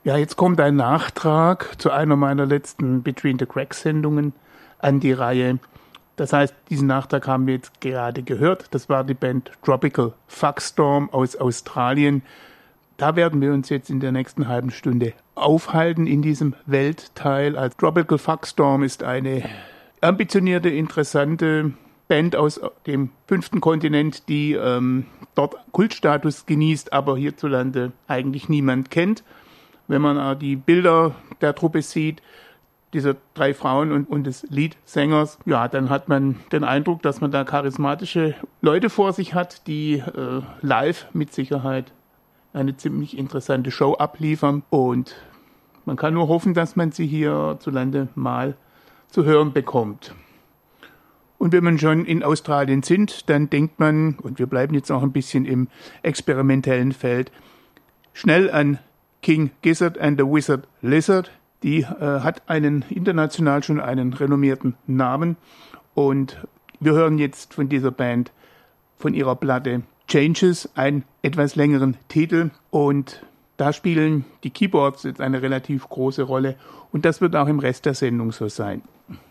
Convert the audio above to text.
Ja, jetzt kommt ein Nachtrag zu einer meiner letzten Between the Cracks-Sendungen an die Reihe. Das heißt, diesen Nachtrag haben wir jetzt gerade gehört. Das war die Band Tropical Fuckstorm aus Australien. Da werden wir uns jetzt in der nächsten halben Stunde aufhalten in diesem Weltteil. Also Tropical Fuckstorm ist eine ambitionierte, interessante Band aus dem 5. Kontinent, die dort Kultstatus genießt, aber hierzulande eigentlich niemand kennt. Wenn man die Bilder der Truppe sieht, dieser 3 Frauen und des Leadsängers, ja, dann hat man den Eindruck, dass man da charismatische Leute vor sich hat, die live mit Sicherheit eine ziemlich interessante Show abliefern. Und man kann nur hoffen, dass man sie hierzulande mal zu hören bekommt. Und wenn man schon in Australien sind, dann denkt man, und wir bleiben jetzt auch ein bisschen im experimentellen Feld, schnell an King Gizzard and the Wizard Lizard. Die hat international schon einen renommierten Namen. Und wir hören jetzt von dieser Band, von ihrer Platte Changes, einen etwas längeren Titel. Und da spielen die Keyboards jetzt eine relativ große Rolle. Und das wird auch im Rest der Sendung so sein.